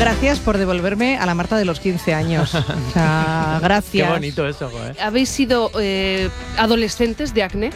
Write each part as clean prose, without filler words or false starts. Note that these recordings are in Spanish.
Gracias por devolverme a la Marta de los 15 años. O sea, gracias. Qué bonito eso, joder. ¿Habéis sido adolescentes de acné?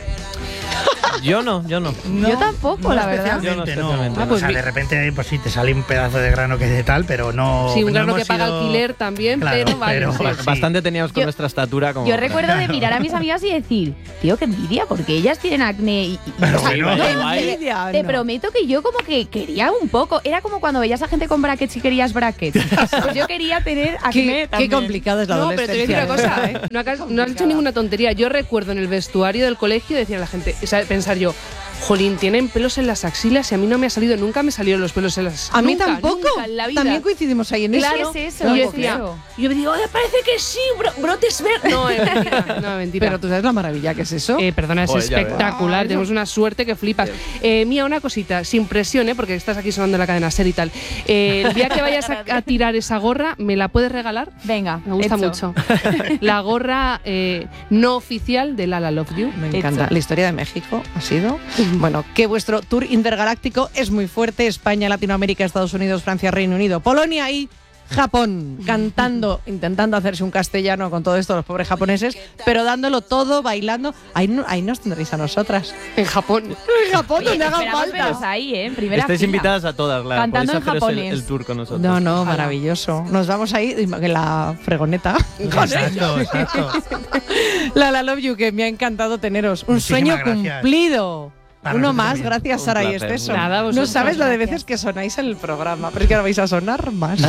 Yo no. Yo tampoco, la verdad. Yo no especialmente. pues o sea, de repente, pues sí, te sale un pedazo de grano que de tal, pero no. Sí, un no grano hemos que paga sido- alquiler también, Claro, pero vale. pero- sí. Sí. Bastante teníamos con Yo- nuestra estatura como... Yo recuerdo de mirar a mis amigas y decir, tío, qué envidia, porque ellas tienen acné y Pero o sea, bueno. no, Envidia, te no. prometo que yo como que quería un poco. Era como cuando veías a gente con brackets y querías brackets. Pues yo quería tener acné Qué también. complicada es la No, pero te voy a decir adolescencia. una cosa, no has hecho ninguna tontería. Yo recuerdo en el vestuario del colegio decir a la gente, o sea, pensar yo, jolín, tienen pelos en las axilas y a mí no me ha salido, nunca me salieron los pelos en las A mí nunca, tampoco. nunca en la vida. También coincidimos ahí en eso. Claro, ¿Qué es eso? y yo ¿Qué es decía, eso? yo me digo, parece que sí, brotes verdes. No, mentira, no, mentira. Pero tú sabes la maravilla que es eso. Perdona, es Joder, ya veo. espectacular. Tenemos una suerte que flipas. Mía, una cosita, sin presión, porque estás aquí sonando la cadena SER y tal. El día que vayas a tirar esa gorra, ¿me la puedes regalar? Venga, Me gusta hecho. mucho. La gorra no oficial de Lala Love You. Me encanta. Hecho. La historia de México ha sido, bueno, que vuestro tour intergaláctico es muy fuerte. España, Latinoamérica, Estados Unidos, Francia, Reino Unido, Polonia y Japón, cantando, intentando hacerse un castellano con todo esto, los pobres japoneses, pero dándolo todo, bailando. Ahí nos tendréis a nosotras. En Japón. En Japón, Oye, donde haga esperamos veros falta. ahí, en primera Estáis fila. invitadas a todas, la Cantando podéis en haceros japonés. el tour con nosotros. No, no, maravilloso. Nos vamos ahí en la fregoneta. Exacto, exacto. La Love You, que me ha encantado teneros. Un Muchísimas sueño gracias. cumplido. Para Uno nosotros más, también. gracias Un Sara y placer. Esteso. Nada, No vosotros, sabes la de gracias. veces que sonáis en el programa, pero es que ahora vais a sonar más.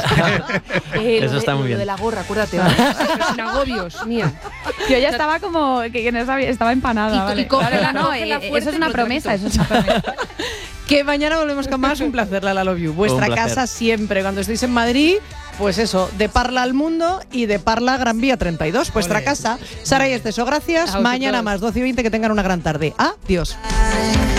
Eso está muy Lo bien. de la gorra, acuérdate. ¿vale? Pero sin agobios, mía. Yo ya estaba como que no sabía, estaba empanada. Y vale. cógela, no, cógela fuerte, eso es una pero promesa, tranquilo. eso es una promesa. Que mañana volvemos con más. Un placer, la Love You. Vuestra Un placer. casa siempre. Cuando estéis en Madrid, pues eso, de Parla al Mundo y de Parla Gran Vía 32. Vuestra Ole. casa. Sara y Esteso, gracias. A vosotros. Mañana más 12:20. Que tengan una gran tarde. Adiós.